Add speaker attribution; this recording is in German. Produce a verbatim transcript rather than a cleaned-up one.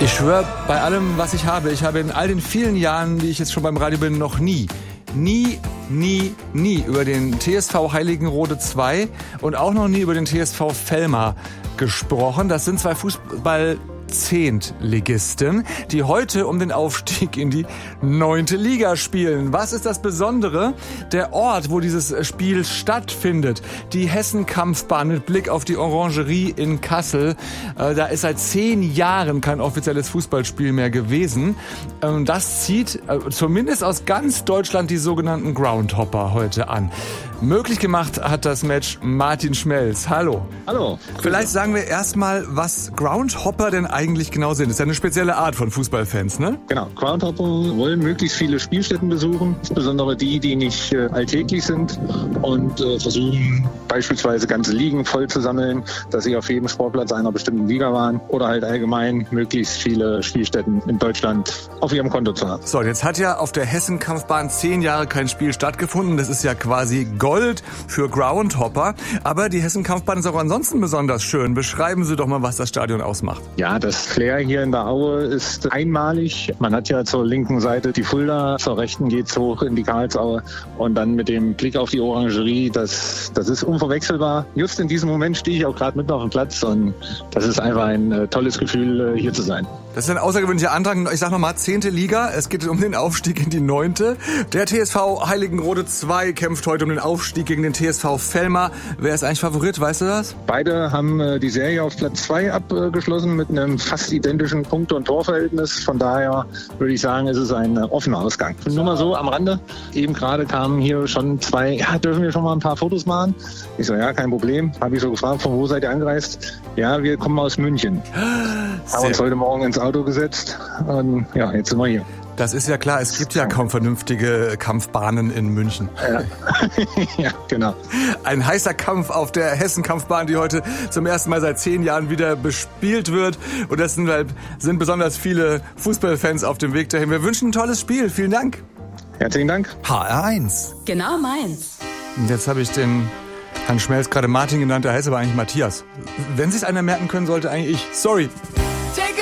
Speaker 1: Ich schwöre, bei allem, was ich habe, ich habe in all den vielen Jahren, die ich jetzt schon beim Radio bin, noch nie, nie, nie, nie über den T S V Heiligenrode zwei und auch noch nie über den T S V Velmar gesprochen. Das sind zwei Fußball Zehntligisten, die heute um den Aufstieg in die neunte Liga spielen. Was ist das Besondere? Der Ort, wo dieses Spiel stattfindet, die Hessen-Kampfbahn mit Blick auf die Orangerie in Kassel. Äh, da ist seit zehn Jahren kein offizielles Fußballspiel mehr gewesen. Ähm, das zieht äh, zumindest aus ganz Deutschland die sogenannten Groundhopper heute an. Möglich gemacht hat das Match Martin Schmelz. Hallo.
Speaker 2: Hallo.
Speaker 1: Vielleicht sagen wir erstmal, was Groundhopper denn eigentlich genau sind. Das ist ja eine spezielle Art von Fußballfans, ne?
Speaker 2: Genau. Groundhopper wollen möglichst viele Spielstätten besuchen, insbesondere die, die nicht äh, alltäglich sind, und äh, versuchen beispielsweise ganze Ligen voll zu sammeln, dass sie auf jedem Sportplatz einer bestimmten Liga waren, oder halt allgemein möglichst viele Spielstätten in Deutschland auf ihrem Konto zu haben.
Speaker 1: So, jetzt hat ja auf der Hessen-Kampfbahn zehn Jahre kein Spiel stattgefunden. Das ist ja quasi Gold für Groundhopper. Aber die Hessen-Kampfbahn ist auch ansonsten besonders schön. Beschreiben Sie doch mal, was das Stadion ausmacht.
Speaker 2: Ja, das Flair hier in der Aue ist einmalig. Man hat ja zur linken Seite die Fulda, zur rechten geht's hoch in die Karlsaue, und dann mit dem Blick auf die Orangerie, das, das ist unverwechselbar. Just in diesem Moment stehe ich auch gerade mitten auf dem Platz, und das ist einfach ein äh, tolles Gefühl, äh, hier zu sein.
Speaker 1: Das ist ein außergewöhnlicher Antrag. Ich sag nochmal, zehnte Liga. Es geht um den Aufstieg in die neunte. Der T S V Heiligenrode zwei kämpft heute um den Aufstieg gegen den T S V Velmar. Wer ist eigentlich Favorit, weißt du das?
Speaker 2: Beide haben äh, die Serie auf Platz zwei abgeschlossen mit einem fast identischen Punkte- und Torverhältnis. Von daher würde ich sagen, ist es ein äh, offener Ausgang. Nur mal so am Rande. Eben gerade kamen hier schon zwei, ja, dürfen wir schon mal ein paar Fotos machen? Ich so, ja, kein Problem. Habe ich so gefragt, von wo seid ihr angereist? Ja, wir kommen aus München. Sehr. Haben uns heute Morgen ins Auto gesetzt, und ja, jetzt sind wir hier.
Speaker 1: Das ist ja klar, es gibt ja kaum vernünftige Kampfbahnen in München.
Speaker 2: Ja, ja, genau.
Speaker 1: Ein heißer Kampf auf der Hessen-Kampfbahn, die heute zum ersten Mal seit zehn Jahren wieder bespielt wird. Und das sind, halt, sind besonders viele Fußballfans auf dem Weg dahin. Wir wünschen ein tolles Spiel. Vielen Dank.
Speaker 2: Herzlichen Dank.
Speaker 1: H R eins.
Speaker 3: Genau meins.
Speaker 1: Und jetzt habe ich den Herrn Schmelz gerade Martin genannt, der heißt aber eigentlich Matthias. Wenn Sie es einer merken können, sollte eigentlich ich. Sorry.